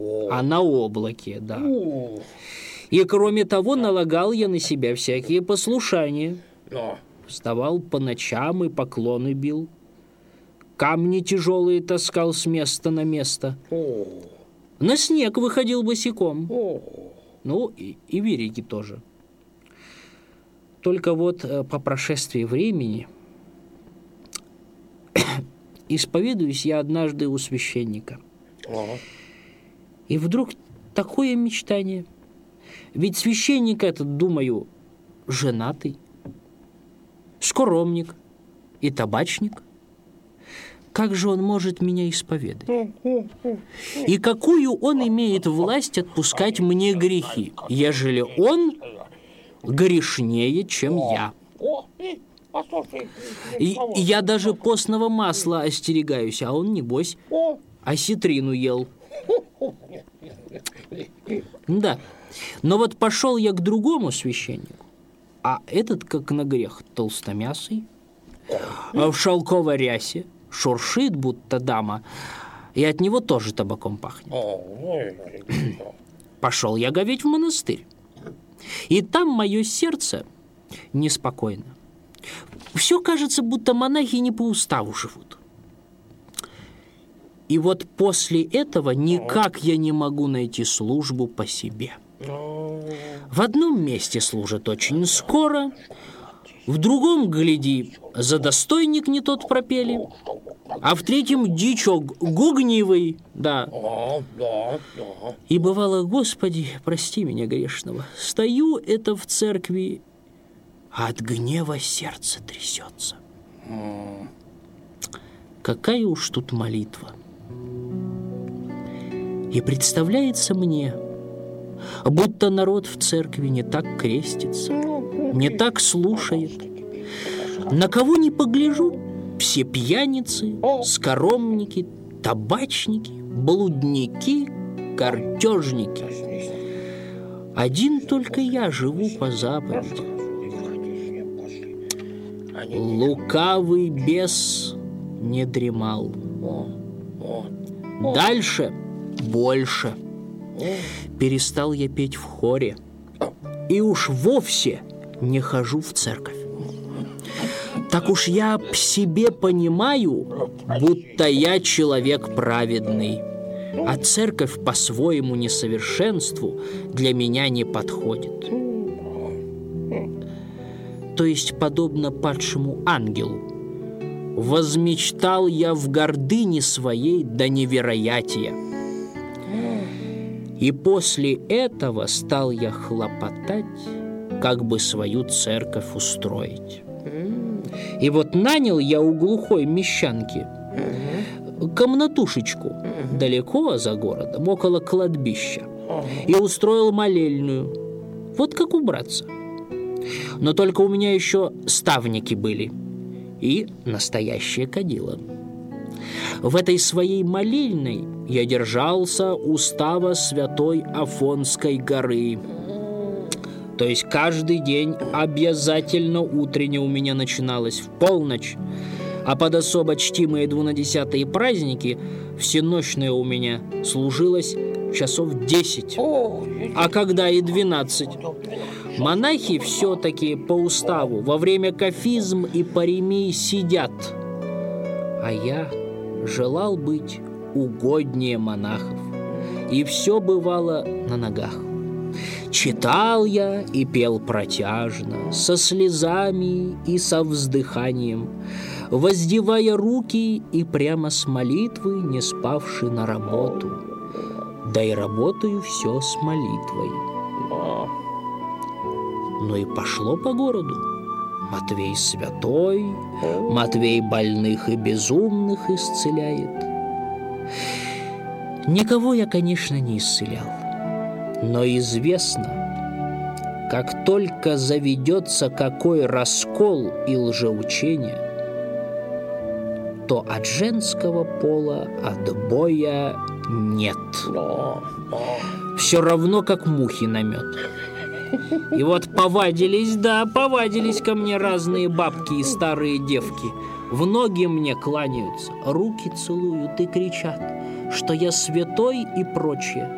а на облаке, да. И кроме того, налагал я на себя всякие послушания. Вставал по ночам и поклоны бил. Камни тяжелые таскал с места на место. На снег выходил босиком. Ну, и верики тоже. Только вот по прошествии времени исповедуюсь я однажды у священника. И вдруг такое мечтание. Ведь священник этот, думаю, женатый, скоромник и табачник. Как же он может меня исповедать? И какую он имеет власть отпускать мне грехи, ежели он грешнее, чем я? И я даже постного масла остерегаюсь, а он, небось, осетрину ел. Да. Но вот пошел я к другому священнику, а этот, как на грех, толстомясый, в шелковой рясе, шуршит, будто дама, и от него тоже табаком пахнет. Пошел я говеть в монастырь, и там мое сердце неспокойно. Все кажется, будто монахи не по уставу живут. И вот после этого никак я не могу найти службу по себе. В одном месте служат очень скоро, в другом, гляди, за достойник не тот пропели, а в третьем дичок гугнивый, да. И бывало, Господи, прости меня грешного, стою это в церкви, а от гнева сердце трясется. Какая уж тут молитва. И представляется мне, будто народ в церкви не так крестится, не так слушает. На кого ни погляжу, все пьяницы, скоромники, табачники, блудники, картежники. Один только я живу по заповеди. Лукавый бес не дремал. Дальше больше. Перестал я петь в хоре, и уж вовсе не хожу в церковь. Так уж я по себе понимаю, будто я человек праведный, а церковь по своему несовершенству для меня не подходит. То есть, подобно падшему ангелу, возмечтал я в гордыне своей до невероятия. И после этого стал я хлопотать, как бы свою церковь устроить. И вот нанял я у глухой мещанки комнатушечку далеко за городом, около кладбища, и устроил молельную, вот как у братца. Но только у меня еще ставники были и настоящее кадило. В этой своей молельной я держался устава святой Афонской горы. То есть каждый день обязательно утренне у меня начиналось в полночь, а под особо чтимые 12-е праздники всенощное у меня служилось часов 10, а когда и 12. Монахи все-таки по уставу во время кафизм и паремий сидят, а я желал быть угоднее монахов, и все бывало на ногах. Читал я и пел протяжно, со слезами и со вздыханием, воздевая руки и прямо с молитвы, не спавши на работу. Да и работаю все с молитвой. Ну и пошло по городу. Матвей святой, Матвей больных и безумных исцеляет. Никого я, конечно, не исцелял, но известно, как только заведется какой раскол и лжеучение, то от женского пола отбоя нет. Все равно, как мухи на мед. И вот повадились ко мне разные бабки и старые девки. В ноги мне кланяются, руки целуют и кричат, что я святой и прочее.